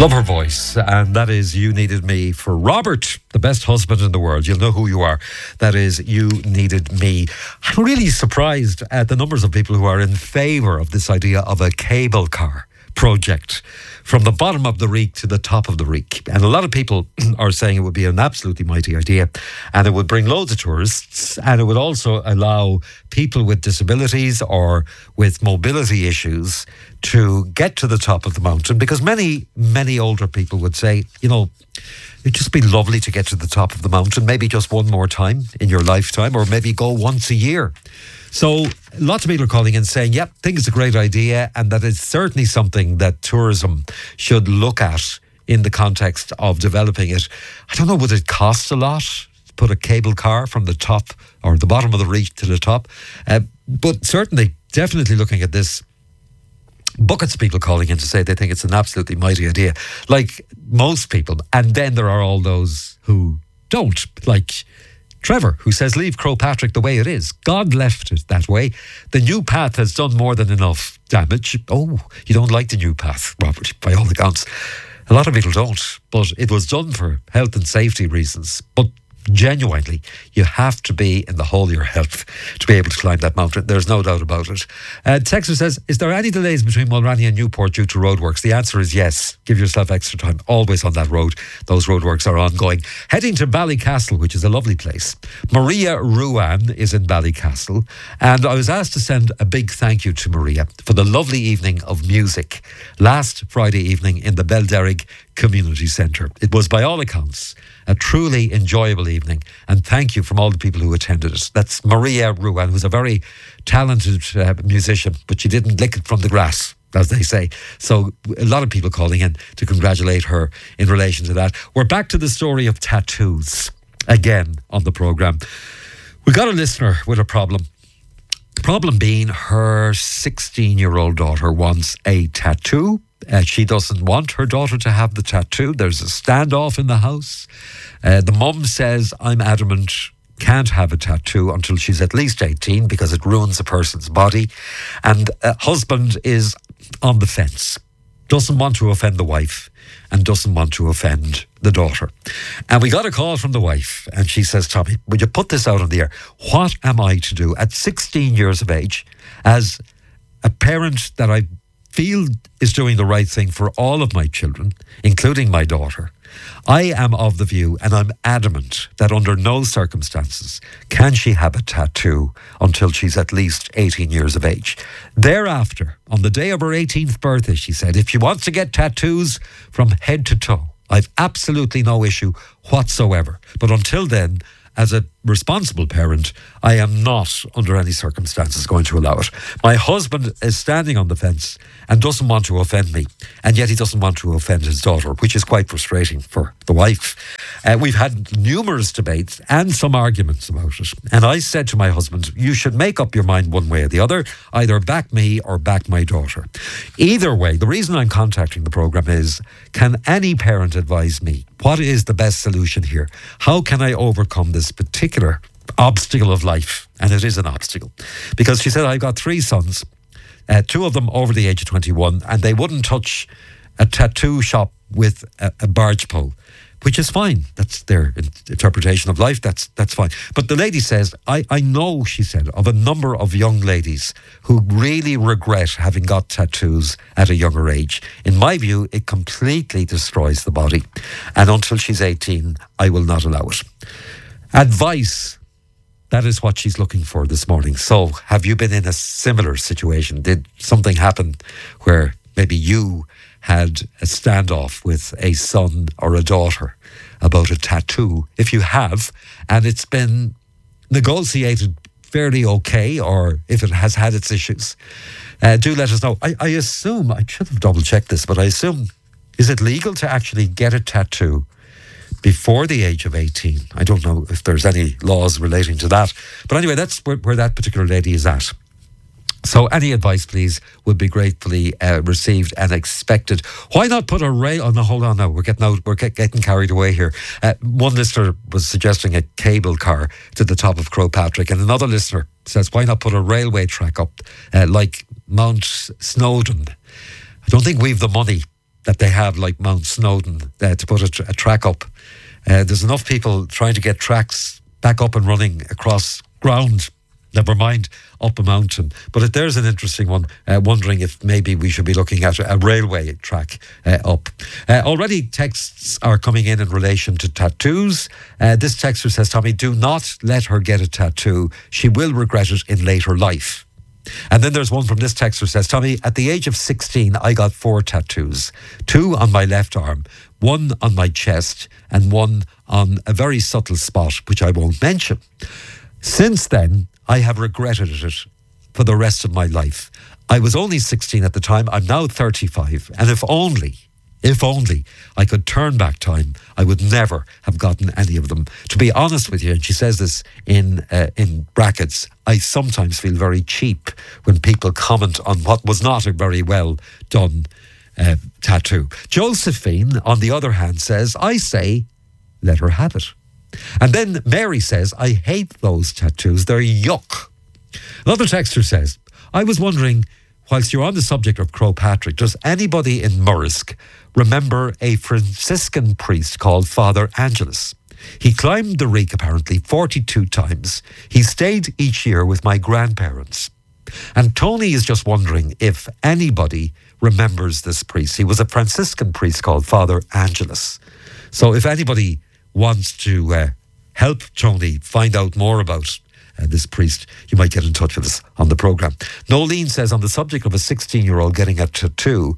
Love her voice, and that is You Needed Me for Robert, the best husband in the world. You'll know who you are. That is You Needed Me. I'm really surprised at the numbers of people who are in favour of this idea of a cable car project from the bottom of the Reek to the top of the Reek. And a lot of people are saying it would be an absolutely mighty idea, and it would bring loads of tourists, and it would also allow people with disabilities or with mobility issues to get to the top of the mountain, because many older people would say, you know, it'd just be lovely to get to the top of the mountain, maybe just one more time in your lifetime, or maybe go once a year. So lots of people are calling in saying, yep, think it's a great idea, and that it's certainly something that tourism should look at in the context of developing it. I don't know, would it cost a lot to put a cable car from the top or the bottom of the Reach to the top? But certainly, definitely looking at this, buckets of people calling in to say they think it's an absolutely mighty idea, like most people. And then there are all those who don't, like Trevor, who says, leave Croagh Patrick the way it is. God left it that way. The new path has done more than enough damage. Oh, you don't like the new path, Robert, by all accounts. A lot of people don't, but it was done for health and safety reasons. But genuinely, you have to be in the whole of your health to be able to climb that mountain. There's no doubt about it. Texter says, is there any delays between Mulranny and Newport due to roadworks? The answer is yes. Give yourself extra time. Always on that road. Those roadworks are ongoing. Heading to Ballycastle, which is a lovely place. Maria Ruan is in Ballycastle, and I was asked to send a big thank you to Maria for the lovely evening of music last Friday evening in the Belderrig Community Centre. It was, by all accounts, a truly enjoyable evening, and thank you from all the people who attended it. That's Maria Ruan, who's a very talented musician, but she didn't lick it from the grass, as they say. So a lot of people calling in to congratulate her in relation to that. We're back to the story of tattoos again on the programme. We got a listener with a problem. The problem being her 16-year-old daughter wants a tattoo. She doesn't want her daughter to have the tattoo. There's a standoff in the house. The mum says, I'm adamant, can't have a tattoo until she's at least 18 because it ruins a person's body. And husband is on the fence, doesn't want to offend the wife and doesn't want to offend the daughter. And we got a call from the wife, and she says, Tommy, would you put this out on the air? What am I to do at 16 years of age as a parent that I feel is doing the right thing for all of my children, including my daughter? I am of the view, and I'm adamant, that under no circumstances can she have a tattoo until she's at least 18 years of age. Thereafter, on the day of her 18th birthday, she said, if she wants to get tattoos from head to toe, I've absolutely no issue whatsoever. But until then, as a responsible parent, I am not under any circumstances going to allow it. My husband is standing on the fence and doesn't want to offend me, and yet he doesn't want to offend his daughter, which is quite frustrating for the wife. We've had numerous debates and some arguments about it, and I said to my husband, you should make up your mind one way or the other, either back me or back my daughter. Either way, the reason I'm contacting the programme is, can any parent advise me? What is the best solution here? How can I overcome this particular obstacle of life? And it is an obstacle. Because she said, I've got 3 sons, 2 of them over the age of 21, and they wouldn't touch a tattoo shop with a barge pole, which is fine. That's their interpretation of life. That's fine. But the lady says, I know, she said, of a number of young ladies who really regret having got tattoos at a younger age. In my view, it completely destroys the body. And until she's 18, I will not allow it. Advice. That is what she's looking for this morning. So, have you been in a similar situation? Did something happen where maybe you had a standoff with a son or a daughter about a tattoo? If you have, and it's been negotiated fairly okay, or if it has had its issues, do let us know. I assume, I should have double checked this, but I assume, is it legal to actually get a tattoo before the age of 18? I don't know if there's any laws relating to that. But anyway, that's where that particular lady is at. So any advice, please, would be gratefully received and expected. Why not put a rail... Oh, no, hold on now. We're getting carried away here. One listener was suggesting a cable car to the top of Croagh Patrick, and another listener says, why not put a railway track up like Mount Snowdon? I don't think we've the money that they have, like Mount Snowdon, to put a track up. There's enough people trying to get tracks back up and running across ground, never mind up a mountain. But there's an interesting one, wondering if maybe we should be looking at a railway track up. Already texts are coming in relation to tattoos. This texter says, Tommy, do not let her get a tattoo. She will regret it in later life. And then there's one from this texter says, Tommy, at the age of 16, I got 4 tattoos. 2 on my left arm, 1 on my chest, and 1 on a very subtle spot, which I won't mention. Since then, I have regretted it for the rest of my life. I was only 16 at the time. I'm now 35. And if only I could turn back time, I would never have gotten any of them. To be honest with you, and she says this in brackets, I sometimes feel very cheap when people comment on what was not a very well done tattoo. Josephine, on the other hand, says, I say, let her have it. And then Mary says, I hate those tattoos. They're yuck. Another texter says, I was wondering, whilst you're on the subject of Croagh Patrick, does anybody in Murrisk remember a Franciscan priest called Father Angelus? He climbed the Reek apparently 42 times. He stayed each year with my grandparents. And Tony is just wondering if anybody remembers this priest. He was a Franciscan priest called Father Angelus. So if anybody wants to help Tony find out more about this priest, you might get in touch with us on the programme. Nolene says, on the subject of a 16-year-old getting a tattoo,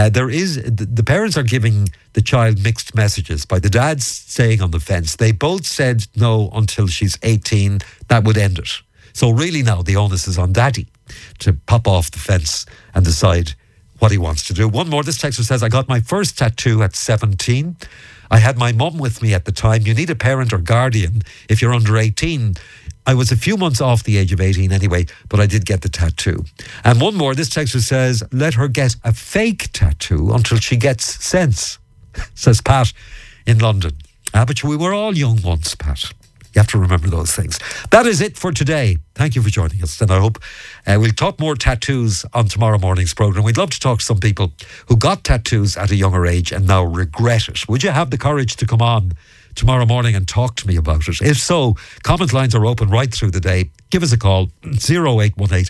the parents are giving the child mixed messages. By the dad staying on the fence, they both said no until she's 18, that would end it. So really now the onus is on daddy to pop off the fence and decide what he wants to do. One more, this texter says, I got my first tattoo at 17. I had my mum with me at the time. You need a parent or guardian if you're under 18. I was a few months off the age of 18 anyway, but I did get the tattoo. And one more, this texter says, let her get a fake tattoo until she gets sense, says Pat in London. But we were all young once, Pat. You have to remember those things. That is it for today. Thank you for joining us. And I hope we'll talk more tattoos on tomorrow morning's programme. We'd love to talk to some people who got tattoos at a younger age and now regret it. Would you have the courage to come on tomorrow morning and talk to me about it? If so, comment lines are open right through the day. Give us a call, 0818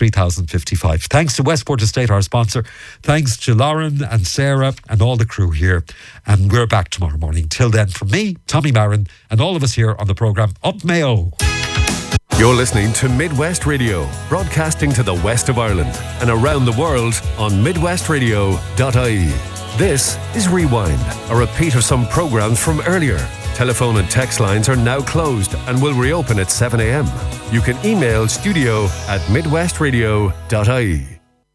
3055. Thanks to Westport Estate, our sponsor. Thanks to Lauren and Sarah and all the crew here. And we're back tomorrow morning. Till then, from me, Tommy Marin, and all of us here on the programme, Up Mayo. You're listening to Midwest Radio, broadcasting to the west of Ireland and around the world on midwestradio.ie. This is Rewind, a repeat of some programmes from earlier. Telephone and text lines are now closed and will reopen at 7 a.m. You can email studio@midwestradio.ie.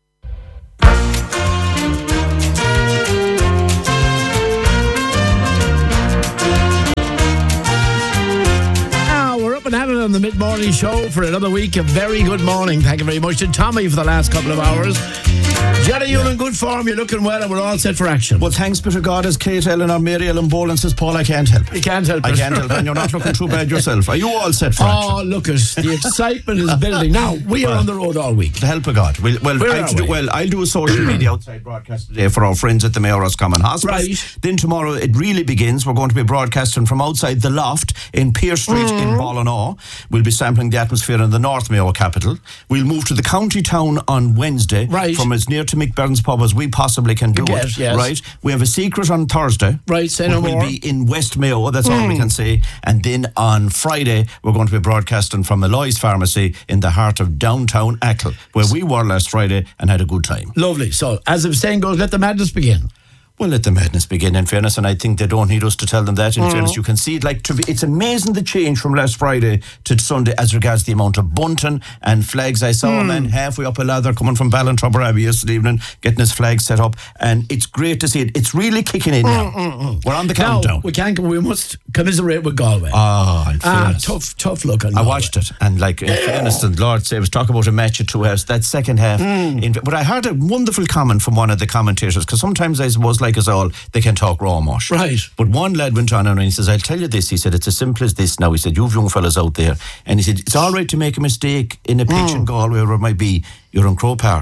On the Mid-Morning Show for another week. A very good morning. Thank you very much to Tommy for the last couple of hours. Jerry, you're in good form. You're looking well, and we're all set for action. Well, thanks be to God, as Kate, Eleanor, Mary Ellen Boland says, Paul, I can't help it. You can't help it. I can't help it, and you're not looking too bad yourself. Are you all set for action? Oh, look, the excitement is building. Now, we are on the road all week. The help of God. I'll do a social media outside broadcast today for our friends at the Mayo Roscommon Hospital. Right. Then tomorrow it really begins. We're going to be broadcasting from outside the Loft in Pierce Street in Ballinaw. We'll be sampling the atmosphere in the North Mayo capital. We'll move to the county town on Wednesday, from as near to McBurn's pub as we possibly can do it. Yes. Right. We have a secret on Thursday. Right, say no more. We'll be in West Mayo, that's all we can say. And then on Friday, we're going to be broadcasting from Eloy's Pharmacy in the heart of downtown Achill, where we were last Friday and had a good time. Lovely. So, as the saying goes, let the madness begin. Well, let the madness begin, in fairness, and I think they don't need us to tell them that. In fairness, you can see it. It's amazing the change from last Friday to Sunday as regards the amount of bunting and flags. I saw a man halfway up a ladder coming from Ballintrubber Abbey yesterday evening, getting his flag set up, and it's great to see it. It's really kicking in now. We're on the countdown. We must commiserate with Galway. In fairness. Tough look on Galway. I watched it, and in fairness, the Lord saves, talk about a match at 2 halves. That second half. But I heard a wonderful comment from one of the commentators, because sometimes I suppose, like us all, they can talk raw mush. Right. But one lad went on and he says, I'll tell you this. He said, it's as simple as this now. He said, you've young fellas out there. And he said, it's all right to make a mistake in a pitch in Galway, where it might be, you're in Croagh Park.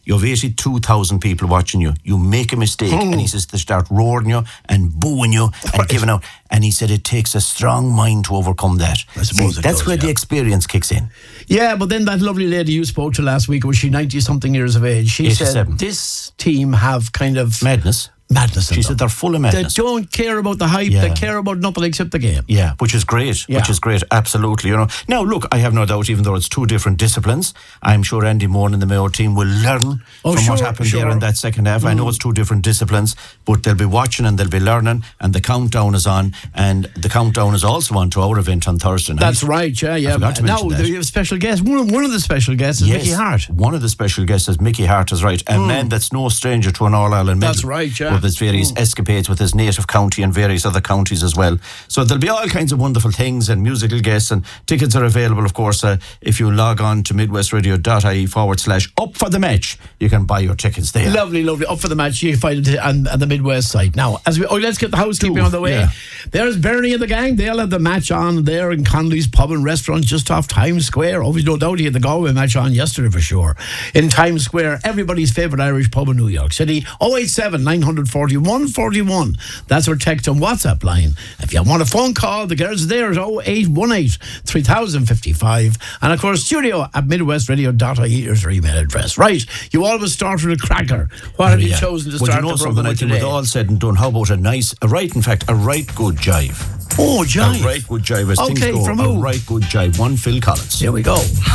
You have 82,000 people watching you. You make a mistake, and he says they start roaring you and booing you and giving out. And he said it takes a strong mind to overcome that. I suppose it that's does, where the experience kicks in. Yeah, but then that lovely lady you spoke to last week, was she 90-something years of age? She 87. said this team have kind of Madness. Madness in She them. said they're full of madness. They don't care about the hype. Yeah. They care about nothing except the game. Yeah, which is great. Yeah. Which is great, absolutely. You know. Now, look, I have no doubt, even though it's two different disciplines, I'm sure Andy Moran and the Mayo team will learn from what happened there in that second half. I know it's two different disciplines, but they'll be watching and they'll be learning, and the countdown is on, and the countdown is also on to our event on Thursday night. That's right, yeah. I forgot to mention now, that. you have a special guest. One of the special guests is Mickey Hart. One of the special guests is Mickey Hart, is right. A man that's no stranger to an All-Ireland medal. That's right, yeah. With his various escapades with his native county and various other counties as well. So there'll be all kinds of wonderful things and musical guests, and tickets are available, of course, if you log on to midwestradio.ie/up for the match. You can buy your tickets there. Lovely. Up for the match. You can find it on the Midwest site. Now, let's get the housekeeping on the way. Yeah. There's Bernie and the gang. They'll have the match on there in Connolly's Pub and Restaurant just off Times Square. Obviously, no doubt he had the Galway match on yesterday for sure. In Times Square, everybody's favourite Irish pub in New York City. 087 941 41. That's our text and WhatsApp line. If you want a phone call, the girls there at 0818 3055. And of course, studio@midwestradio.ie is our email address. Right, you always start with a cracker. What have you chosen to Well, start you know the something, program I with think today? with all said and done, how about a right good jive? Oh, jive. A right good jive as things Okay, go. from A who? right good jive. One Phil Collins. Here we go.